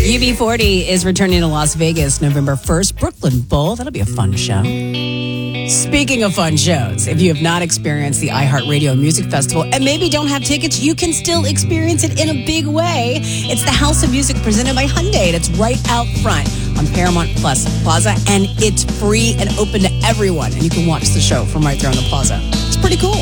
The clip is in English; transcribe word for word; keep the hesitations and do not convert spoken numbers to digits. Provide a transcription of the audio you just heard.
U B forty is returning to Las Vegas November first, Brooklyn Bowl. That'll be a fun show. Speaking of fun shows, if you have not experienced the iHeartRadio Music Festival and maybe don't have tickets, you can still experience it in a big way. It's the House of Music presented by Hyundai. It's right out front on Paramount Plus Plaza, and it's free and open to everyone. And you can watch the show from right there on the plaza. It's pretty cool.